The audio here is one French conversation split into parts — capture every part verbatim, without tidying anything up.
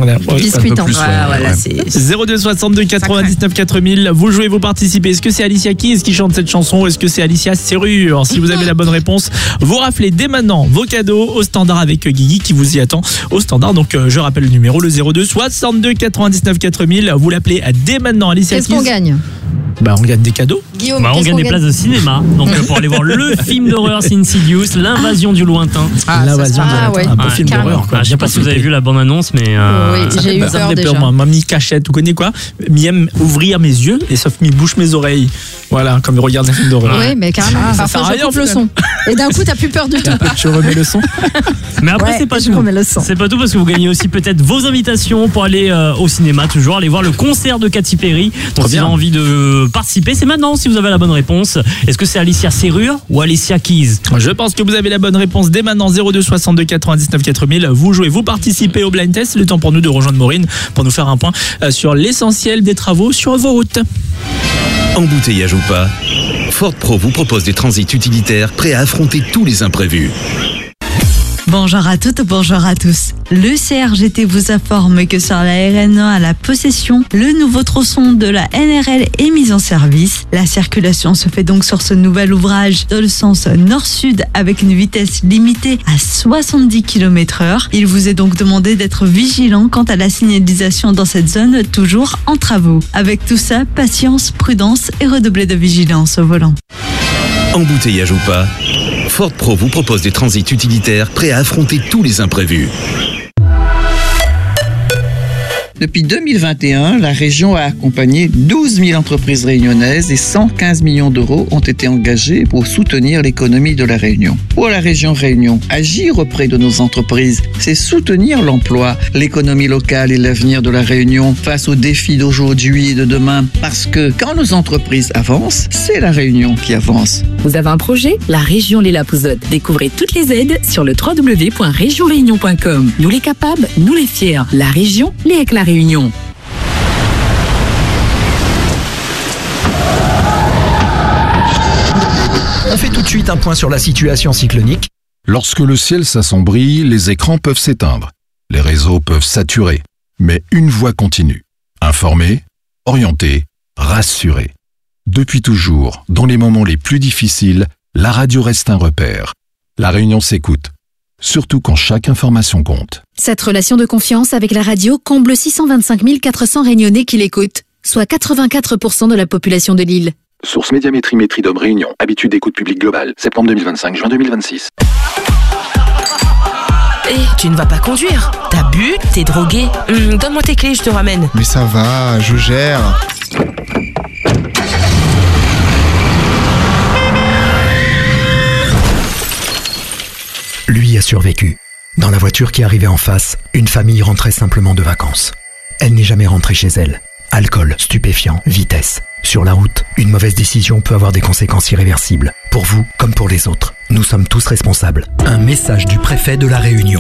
Voilà. Discutant. Ouais, ouais, voilà, ouais. c'est... zéro deux soixante-deux quatre-vingt-dix-neuf quatre mille. Vous jouez, vous participez. Est-ce que c'est Alicia Keys qui chante cette chanson ou est-ce que c'est Alicia Serrure? Si vous avez la bonne réponse, vous raflez dès maintenant vos cadeaux au standard avec Guigui qui vous y attend au standard. Donc euh, je rappelle le numéro, le zéro deux soixante-deux quatre-vingt-dix-neuf quatre mille. Vous l'appelez dès maintenant Alicia Qu'est-ce Keys. qu'on gagne? Bah on gagne des cadeaux. Guillaume, Bah, on qu'est-ce gagne qu'on des places de cinéma. Donc euh, pour aller voir le film d'horreur Insidious, l'invasion du lointain. Ah, L'invasion ça, de ah, la- ouais. un beau Ouais, film carrément. d'horreur quoi. Ah, je sais pas si vous avez vu la bande-annonce, mais euh, Oui, Ça j'ai fait- eu ça me peur fait déjà. moi. M'a mis cachette, vous connaissez quoi? M'aime ouvrir mes yeux et sauf m'y bouche mes oreilles. Voilà, comme il regarde un film d'horreur. Oui, mais carrément. Ah, ça Parfois, sert à je rien, coupe le au son. Et d'un coup, t'as plus peur du tout. Tu remets le son. mais après Ouais, c'est pas je tout. remets le son. C'est pas tout parce que vous gagnez aussi peut-être vos invitations pour aller euh, au cinéma, toujours aller voir le concert de Katy Perry. Donc Trop si vous bien. avez envie de participer, c'est maintenant si vous avez la bonne réponse. Est-ce que c'est Alicia Serrure ou Alicia Keys? Je pense que vous avez la bonne réponse dès maintenant. Zéro deux soixante-deux quatre-vingt-dix-neuf quatre mille. Vous jouez, vous participez au blind test. C'est le temps pour nous de rejoindre Maureen pour nous faire un point euh, sur l'essentiel des travaux sur vos routes. Embouteillage ou pas, Ford Pro vous propose des transits utilitaires prêts à affronter tous les imprévus. Bonjour à toutes, bonjour à tous. Le C R G T vous informe que sur la R N un à la Possession, le nouveau tronçon de la N R L est mis en service. La circulation se fait donc sur ce nouvel ouvrage dans le sens nord-sud avec une vitesse limitée à soixante-dix kilomètres heure. Il vous est donc demandé d'être vigilant quant à la signalisation dans cette zone toujours en travaux. Avec tout ça, patience, prudence et redoubler de vigilance au volant. Embouteillage ou pas, Ford Pro vous propose des transits utilitaires prêts à affronter tous les imprévus. Depuis deux mille vingt et un, la région a accompagné douze mille entreprises réunionnaises et cent quinze millions d'euros ont été engagés pour soutenir l'économie de la Réunion. Pour la région Réunion, agir auprès de nos entreprises, c'est soutenir l'emploi, l'économie locale et l'avenir de la Réunion face aux défis d'aujourd'hui et de demain. Parce que quand nos entreprises avancent, c'est la Réunion qui avance. Vous avez un projet? La région l'est là pour autres. Découvrez toutes les aides sur le w w w point région réunion point com. Nous les capables, nous les fiers. La région, les avec la Réunion. On fait tout de suite un point sur la situation cyclonique. Lorsque le ciel s'assombrit, les écrans peuvent s'éteindre, les réseaux peuvent saturer, mais une voix continue. Informer, orienter, rassurer. Depuis toujours, dans les moments les plus difficiles, la radio reste un repère. La Réunion s'écoute, surtout quand chaque information compte. Cette relation de confiance avec la radio comble six cent vingt-cinq mille quatre cents Réunionnais qui l'écoutent, soit quatre-vingt-quatre pour cent de la population de l'île. Source Médiamétrie Métridome Réunion. Habitude d'écoute publique globale. Septembre deux mille vingt-cinq, juin deux mille vingt-six. Hé, hey, tu ne vas pas conduire. T'as bu, t'es drogué. Hum, donne-moi tes clés, je te ramène. Mais ça va, je gère. Lui a survécu. Dans la voiture qui arrivait en face, une famille rentrait simplement de vacances. Elle n'est jamais rentrée chez elle. Alcool, stupéfiants, vitesse. Sur la route, une mauvaise décision peut avoir des conséquences irréversibles. Pour vous comme pour les autres. Nous sommes tous responsables. Un message du préfet de la Réunion.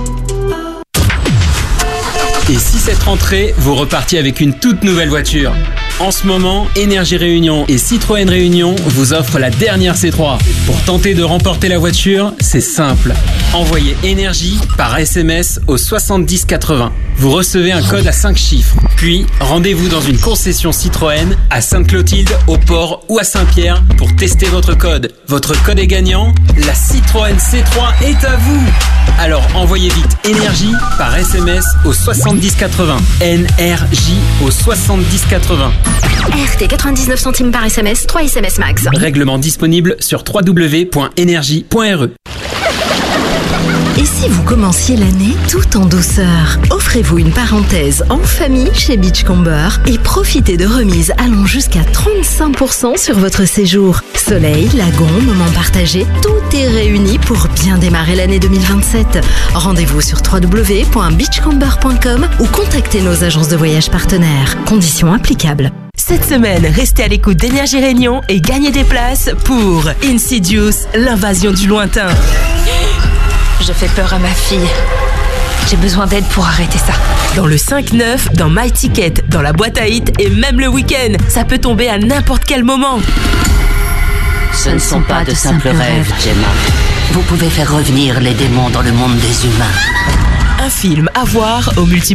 Et si cette rentrée, vous repartiez avec une toute nouvelle voiture? En ce moment, Énergie Réunion et Citroën Réunion vous offrent la dernière C trois. Pour tenter de remporter la voiture, c'est simple. Envoyez Énergie par S M S au soixante-dix quatre-vingts. Vous recevez un code à cinq chiffres. Puis, rendez-vous dans une concession Citroën à Sainte-Clotilde, au Port ou à Saint-Pierre pour tester votre code. Votre code est gagnant, la Citroën C trois est à vous. Alors envoyez vite Énergie par S M S au soixante-dix quatre-vingts. N R J au soixante-dix quatre-vingts. R T quatre-vingt-dix-neuf centimes par S M S, trois S M S max. Règlement disponible sur w w w point énergie point r e. Et si vous commenciez l'année tout en douceur? Offrez-vous une parenthèse en famille chez Beachcomber et profitez de remises allant jusqu'à trente-cinq pour cent sur votre séjour. Soleil, lagon, moments partagés, tout est réuni pour bien démarrer l'année deux mille vingt-sept. Rendez-vous sur w w w point beachcomber point com ou contactez nos agences de voyage partenaires. Conditions applicables. Cette semaine, restez à l'écoute d'Énergie Réunion et gagnez des places pour Insidious, l'invasion du lointain. Je fais peur à ma fille. J'ai besoin d'aide pour arrêter ça. Dans le cinq neuf, dans My Ticket, dans la boîte à hits et même le week-end. Ça peut tomber à n'importe quel moment. Ce ne sont pas de simples rêves, Gemma. Vous pouvez faire revenir les démons dans le monde des humains. Un film à voir au multi